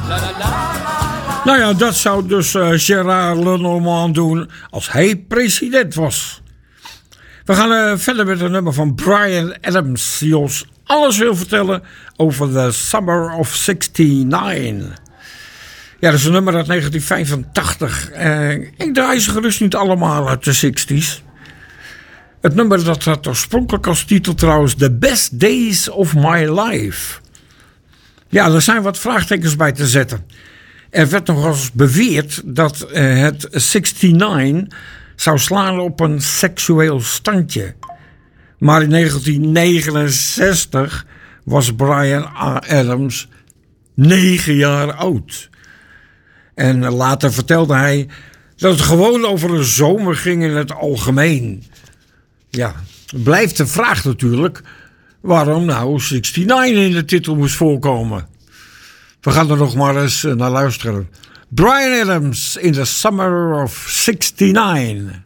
Nou ja, dat zou dus Gérard Lenormand doen als hij president was. We gaan verder met een nummer van Bryan Adams, die ons alles wil vertellen over The Summer of '69. Ja, dat is een nummer uit 1985. Ik draai ze gerust niet allemaal uit de 60's. Het nummer dat had oorspronkelijk als titel trouwens The Best Days of My Life. Ja, er zijn wat vraagtekens bij te zetten. Er werd nog eens beweerd dat het 69 zou slaan op een seksueel standje. Maar in 1969 was Bryan Adams 9 jaar oud. En later vertelde hij dat het gewoon over een zomer ging in het algemeen. Ja, blijft de vraag natuurlijk waarom nou 69 in de titel moest voorkomen. We gaan er nog maar eens naar luisteren. Bryan Adams in The Summer of '69.